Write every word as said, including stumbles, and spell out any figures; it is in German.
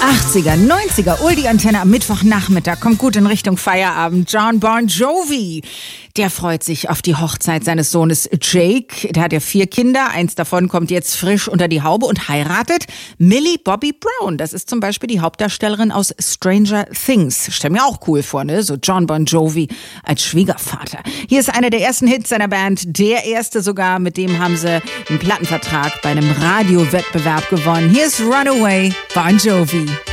achtziger, neunziger, Oldie-Antenne am Mittwochnachmittag. Kommt gut in Richtung Feierabend. Jon Bon Jovi, der freut sich auf die Hochzeit seines Sohnes Jake. Der hat ja vier Kinder. Eins davon kommt jetzt frisch unter die Haube und heiratet Millie Bobby Brown. Das ist zum Beispiel die Hauptdarstellerin aus Stranger Things. Stell mir auch cool vor, ne? So Jon Bon Jovi als Schwiegervater. Hier ist einer der ersten Hits seiner Band. Der erste sogar. Mit dem haben sie einen Plattenvertrag bei einem Radiowettbewerb gewonnen. Hier ist Runaway, Bon Jovi.